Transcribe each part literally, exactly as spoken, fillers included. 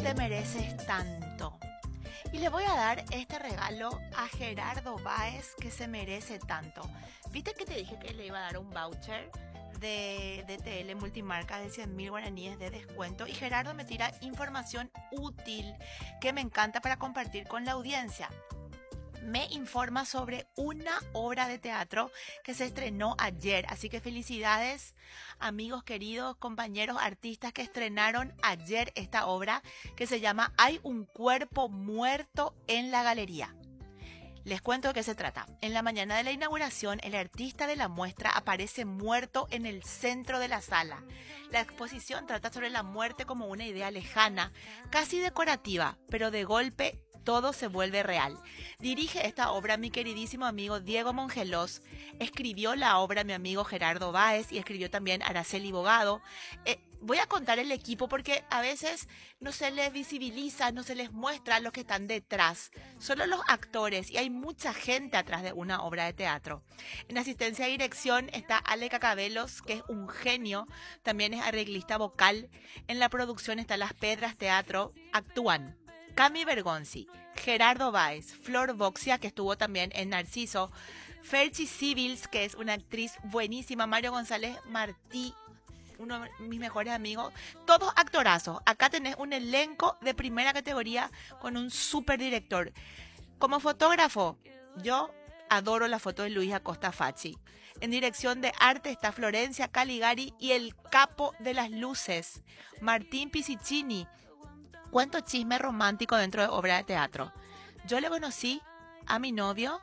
te mereces tanto. Y le voy a dar este regalo a Gerardo Báez, que se merece tanto. ¿Viste que te dije que le iba a dar un voucher de D T L multimarca de cien mil guaraníes de descuento? Y Gerardo me tira información útil que me encanta para compartir con la audiencia. Me informa sobre una obra de teatro que se estrenó ayer. Así que felicidades, amigos queridos, compañeros artistas que estrenaron ayer esta obra que se llama Hay un cuerpo muerto en la galería. Les cuento de qué se trata. En la mañana de la inauguración, el artista de la muestra aparece muerto en el centro de la sala. La exposición trata sobre la muerte como una idea lejana, casi decorativa, pero de golpe todo se vuelve real. Dirige esta obra mi queridísimo amigo Diego Mongelos. Escribió la obra mi amigo Gerardo Báez y escribió también Araceli Bogado. Eh, voy a contar el equipo porque a veces no se les visibiliza, no se les muestra los que están detrás. Solo los actores, y hay mucha gente atrás de una obra de teatro. En asistencia y dirección está Ale Cacabelos, que es un genio, también es arreglista vocal. En la producción está Las Pedras Teatro, actúan Cami Bergonzi, Gerardo Báez, Flor Boxia, que estuvo también en Narciso, Ferchi Civils, que es una actriz buenísima, Mario González Martí, uno de mis mejores amigos, todos actorazos. Acá tenés un elenco de primera categoría con un súper director. Como fotógrafo, yo adoro la foto de Luis Acosta Facci. En dirección de arte está Florencia Caligari y el capo de las luces, Martín Pisicini. Cuento chisme romántico dentro de obra de teatro. Yo le conocí a mi novio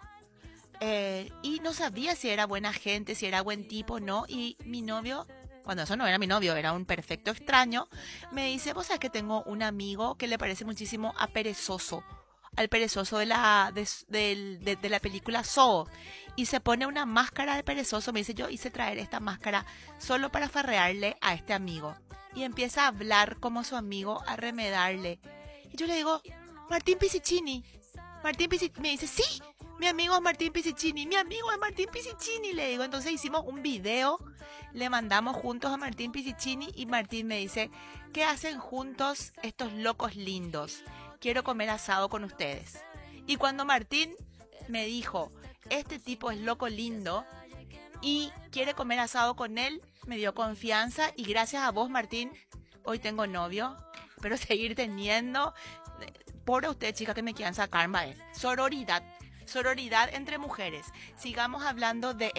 eh, y no sabía si era buena gente, si era buen tipo, no. Y mi novio, cuando eso no era mi novio, era un perfecto extraño, me dice, vos sabés que tengo un amigo que le parece muchísimo a Perezoso, al perezoso de la, de, de, de, de la película Saw, y se pone una máscara de perezoso. Me dice, yo hice traer esta máscara solo para farrearle a este amigo. Y empieza a hablar como su amigo, a remedarle. Y yo le digo, Martín Pisicini. Martín Pisicini. Me dice, sí, mi amigo es Martín Pisicini. Mi amigo es Martín Pisicini. Le digo, entonces hicimos un video, le mandamos juntos a Martín Pisicini y Martín me dice, ¿qué hacen juntos estos locos lindos? Quiero comer asado con ustedes. Y cuando Martín me dijo, este tipo es loco lindo y quiere comer asado con él, me dio confianza y gracias a vos, Martín, hoy tengo novio, pero seguir teniendo, por ustedes chicas que me quieran sacar, mae. Sororidad, sororidad entre mujeres. Sigamos hablando de